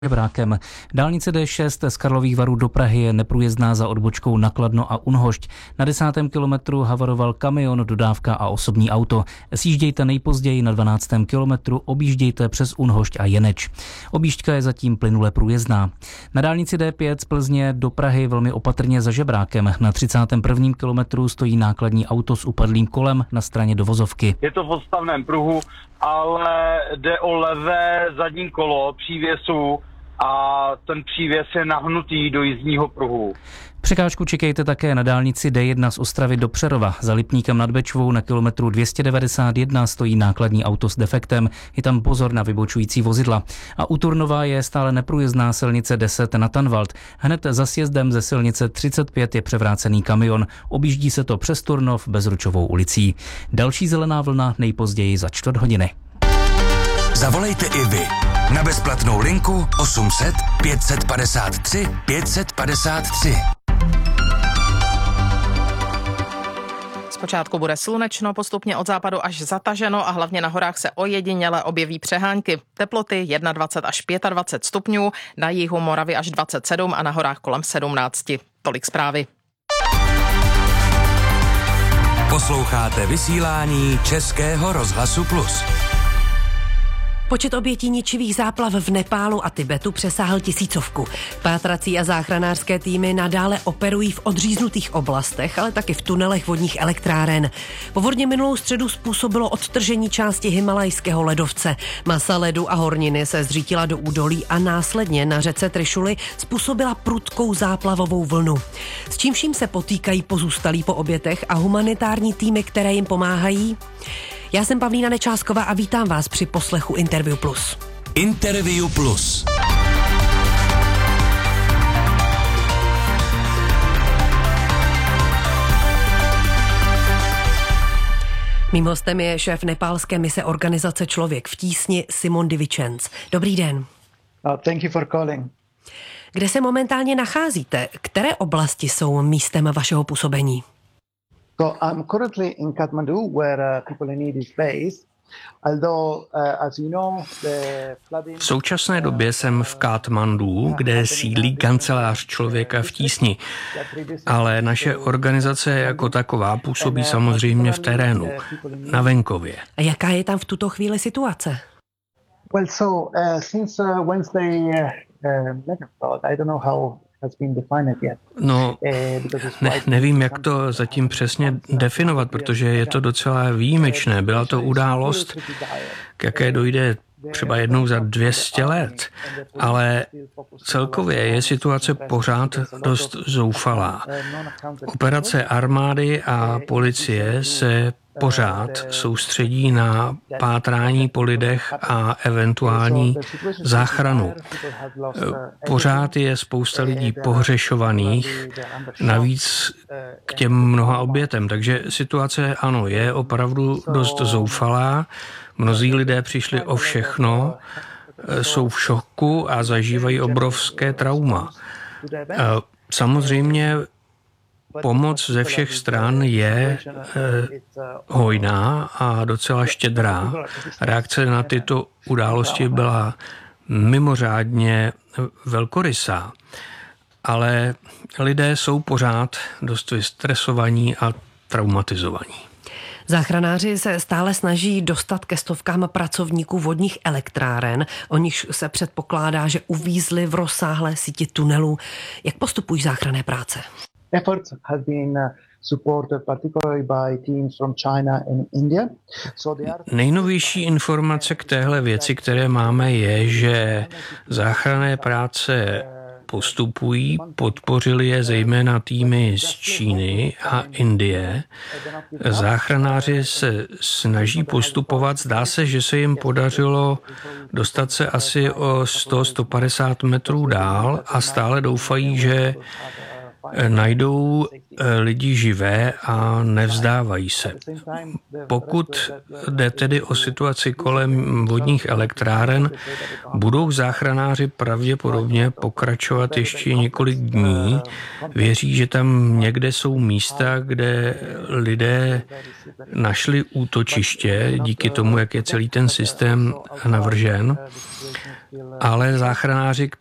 Žebrákem. Dálnice D6 z Karlových Varů do Prahy je neprůjezdná za odbočkou na Kladno a Unhošť. Na 10. kilometru havaroval kamion, dodávka a osobní auto. Sjíždějte nejpozději na 12. kilometru, objíždějte přes Unhošť a Jeneč. Objížďka je zatím plynule průjezdná. Na dálnici D5 z Plzně do Prahy velmi opatrně za Žebrákem. Na 31. kilometru stojí nákladní auto s upadlým kolem na straně dovozovky. Je to v odstavném pruhu, ale jde o levé zadní kolo přívěsu a ten přívěs je nahnutý do jízdního pruhu. Překážku čekejte také na dálnici D1 z Ostravy do Přerova. Za Lipníkem nad Bečvou na kilometru 291 stojí nákladní auto s defektem. Je tam pozor na vybočující vozidla. A u Turnova je stále neprůjezdná silnice 10 na Tanvald. Hned za sjezdem ze silnice 35 je převrácený kamion. Objíždí se to přes Turnov Bezručovou ulicí. Další zelená vlna nejpozději za 4 hodiny. Zavolejte i vy na bezplatnou linku 800 553 553. Zpočátku bude slunečno, postupně od západu až zataženo a hlavně na horách se ojediněle objeví přehánky. Teploty 21 až 25 stupňů, na jihu Moravy až 27 a na horách kolem 17. Tolik zprávy. Posloucháte vysílání Českého rozhlasu Plus. Počet obětí ničivých záplav v Nepálu a Tibetu přesáhl 1000. Pátrací a záchranářské týmy nadále operují v odříznutých oblastech, ale taky v tunelech vodních elektráren. Povodně minulou středu způsobilo odtržení části himalajského ledovce. Masa ledu a horniny se zřítila do údolí a následně na řece Trišuli způsobila prudkou záplavovou vlnu. S čím vším se potýkají pozůstalí po obětech a humanitární týmy, které jim pomáhají? Já jsem Pavlína Nečásková a vítám vás při poslechu Interview Plus. Interview Plus. Mým hostem je šéf nepálské mise organizace Člověk v tísni Simon Divičenc. Dobrý den. Thank you for calling. Kde se momentálně nacházíte? Které oblasti jsou místem vašeho působení? So I'm currently in Kathmandu, where people in need is based. Although, as you know, v současné době jsem v Katmandu, kde sídlí kancelář Člověka v tísni, ale naše organizace jako taková působí samozřejmě v terénu, na venkově. A jaká je tam v tuto chvíli situace? Well, so since Wednesday, I don't know how has been defined yet. No, nevím, jak to zatím přesně definovat, protože je to docela výjimečné. Byla to událost, k jaké dojde třeba jednou za 200 let, ale celkově je situace pořád dost zoufalá. Operace armády a policie se pořád soustředí na pátrání po lidech a eventuální záchranu. Pořád je spousta lidí pohřešovaných, navíc k těm mnoha obětem. Takže situace, ano, je opravdu dost zoufalá. Mnozí lidé přišli o všechno, jsou v šoku a zažívají obrovské trauma. Samozřejmě pomoc ze všech stran je hojná a docela štědrá. Reakce na tyto události byla mimořádně velkorysá, ale lidé jsou pořád dost vystresovaní a traumatizovaní. Záchranáři se stále snaží dostat ke stovkám pracovníků vodních elektráren, o nichž se předpokládá, že uvízli v rozsáhlé síti tunelů. Jak postupují záchranné práce? Efforts have been supported particularly by teams from China and India. Nejnovější informace k téhle věci, které máme, je, že záchranné práce postupují, podpořili je zejména týmy z Číny a Indie. Záchranáři se snaží postupovat, zdá se, že se jim podařilo dostat se asi o 100-150 metrů dál a stále doufají, že najdou lidi živé a nevzdávají se. Pokud jde tedy o situaci kolem vodních elektráren, budou záchranáři pravděpodobně pokračovat ještě několik dní. Věří, že tam někde jsou místa, kde lidé našli útočiště díky tomu, jak je celý ten systém navržen, ale záchranáři,